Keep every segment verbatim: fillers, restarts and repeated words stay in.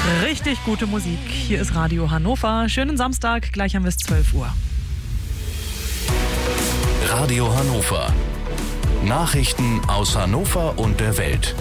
Richtig gute Musik. Hier ist Radio Hannover. Schönen Samstag, gleich haben wir es zwölf Uhr. Radio Hannover. Nachrichten aus Hannover und der Welt.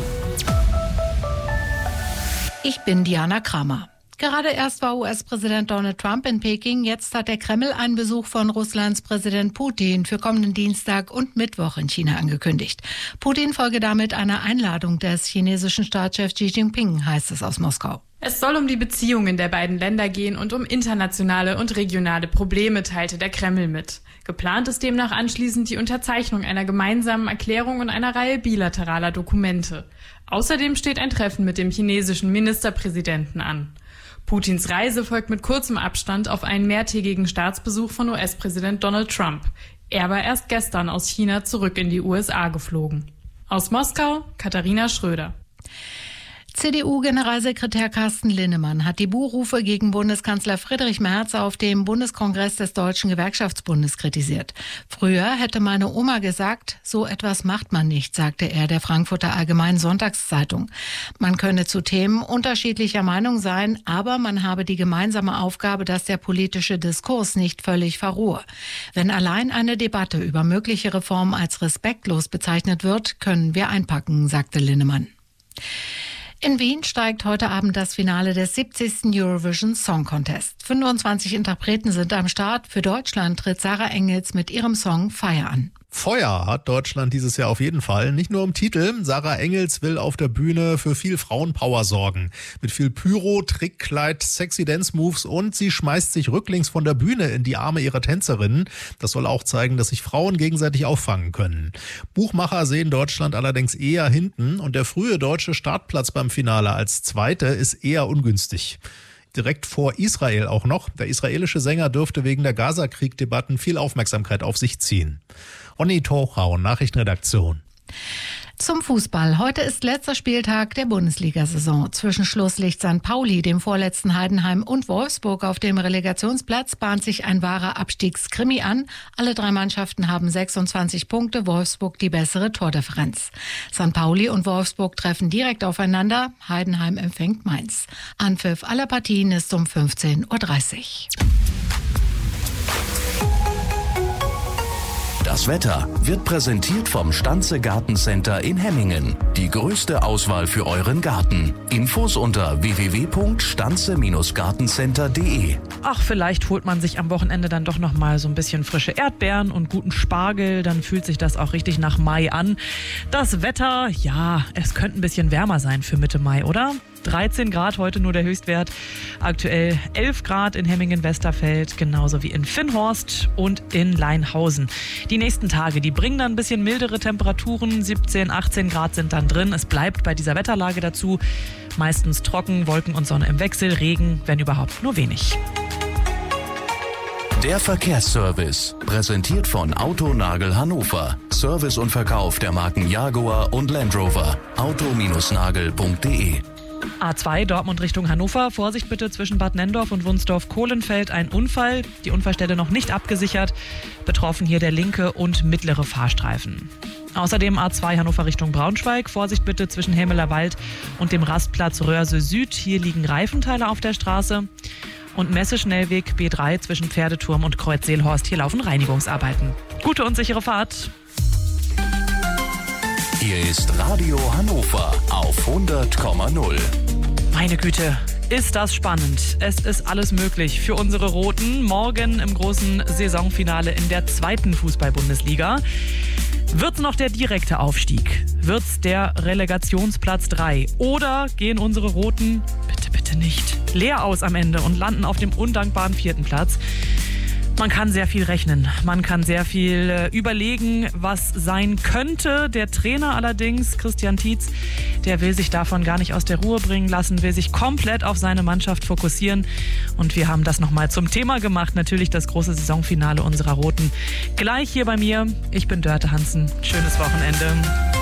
Ich bin Diana Kramer. Gerade erst war U S-Präsident Donald Trump in Peking. Jetzt hat der Kreml einen Besuch von Russlands Präsident Putin für kommenden Dienstag und Mittwoch in China angekündigt. Putin folge damit einer Einladung des chinesischen Staatschefs Xi Jinping, heißt es aus Moskau. Es soll um die Beziehungen der beiden Länder gehen und um internationale und regionale Probleme, teilte der Kreml mit. Geplant ist demnach anschließend die Unterzeichnung einer gemeinsamen Erklärung und einer Reihe bilateraler Dokumente. Außerdem steht ein Treffen mit dem chinesischen Ministerpräsidenten an. Putins Reise folgt mit kurzem Abstand auf einen mehrtägigen Staatsbesuch von U S-Präsident Donald Trump. Er war erst gestern aus China zurück in die U S A geflogen. Aus Moskau, Katharina Schröder. C D U-Generalsekretär Carsten Linnemann hat die Buhrufe gegen Bundeskanzler Friedrich Merz auf dem Bundeskongress des Deutschen Gewerkschaftsbundes kritisiert. Früher hätte meine Oma gesagt, so etwas macht man nicht, sagte er der Frankfurter Allgemeinen Sonntagszeitung. Man könne zu Themen unterschiedlicher Meinung sein, aber man habe die gemeinsame Aufgabe, dass der politische Diskurs nicht völlig verrohe. Wenn allein eine Debatte über mögliche Reformen als respektlos bezeichnet wird, können wir einpacken, sagte Linnemann. In Wien steigt heute Abend das Finale des siebzigsten Eurovision Song Contest. fünfundzwanzig Interpreten sind am Start. Für Deutschland tritt Sarah Engels mit ihrem Song Fire an. Feuer hat Deutschland dieses Jahr auf jeden Fall. Nicht nur im Titel. Sarah Engels will auf der Bühne für viel Frauenpower sorgen. Mit viel Pyro, Trickkleid, sexy Dance-Moves und sie schmeißt sich rücklings von der Bühne in die Arme ihrer Tänzerinnen. Das soll auch zeigen, dass sich Frauen gegenseitig auffangen können. Buchmacher sehen Deutschland allerdings eher hinten und der frühe deutsche Startplatz beim Finale als Zweite ist eher ungünstig. Direkt vor Israel auch noch. Der israelische Sänger dürfte wegen der Gaza-Krieg-Debatten viel Aufmerksamkeit auf sich ziehen. Onni Tochau, Nachrichtenredaktion. Zum Fußball. Heute ist letzter Spieltag der Bundesliga-Saison. Zwischen Schlusslicht Sankt Pauli, dem vorletzten Heidenheim und Wolfsburg auf dem Relegationsplatz bahnt sich ein wahrer Abstiegskrimi an. Alle drei Mannschaften haben sechsundzwanzig Punkte, Wolfsburg die bessere Tordifferenz. Sankt Pauli und Wolfsburg treffen direkt aufeinander. Heidenheim empfängt Mainz. Anpfiff aller Partien ist um fünfzehn Uhr dreißig. Das Wetter wird präsentiert vom Stanze Gartencenter in Hemmingen. Die größte Auswahl für euren Garten. Infos unter w w w punkt stanze gartencenter punkt d e. Ach, vielleicht holt man sich am Wochenende dann doch noch mal so ein bisschen frische Erdbeeren und guten Spargel. Dann fühlt sich das auch richtig nach Mai an. Das Wetter, ja, es könnte ein bisschen wärmer sein für Mitte Mai, oder? dreizehn Grad heute nur der Höchstwert. Aktuell elf Grad in Hemmingen-Westerfeld, genauso wie in Finnhorst und in Leinhausen. Die nächsten Tage, die bringen dann ein bisschen mildere Temperaturen. siebzehn, achtzehn Grad sind dann drin. Es bleibt bei dieser Wetterlage dazu. Meistens trocken, Wolken und Sonne im Wechsel, Regen, wenn überhaupt, nur wenig. Der Verkehrsservice, präsentiert von Autonagel Hannover. Service und Verkauf der Marken Jaguar und Land Rover. auto nagel punkt d e. A zwei Dortmund Richtung Hannover. Vorsicht bitte zwischen Bad Nenndorf und Wunsdorf-Kohlenfeld. Ein Unfall. Die Unfallstelle noch nicht abgesichert. Betroffen hier der linke und mittlere Fahrstreifen. Außerdem A zwei Hannover Richtung Braunschweig. Vorsicht bitte zwischen Helmeler Wald und dem Rastplatz Röhrse Süd. Hier liegen Reifenteile auf der Straße. Und Messe-Schnellweg B drei zwischen Pferdeturm und Kreuz-Seelhorst. Hier laufen Reinigungsarbeiten. Gute und sichere Fahrt. Hier ist Radio Hannover auf hundert Komma null. Meine Güte, ist das spannend. Es ist alles möglich für unsere Roten. Morgen im großen Saisonfinale in der zweiten Fußball-Bundesliga. Wird's noch der direkte Aufstieg? Wird's der Relegationsplatz drei? Oder gehen unsere Roten, bitte, bitte nicht, leer aus am Ende und landen auf dem undankbaren vierten Platz? Man kann sehr viel rechnen, man kann sehr viel äh, überlegen, was sein könnte. Der Trainer allerdings, Christian Tietz, der will sich davon gar nicht aus der Ruhe bringen lassen, will sich komplett auf seine Mannschaft fokussieren. Und wir haben das nochmal zum Thema gemacht, natürlich das große Saisonfinale unserer Roten. Gleich hier bei mir, ich bin Dörte Hansen, schönes Wochenende.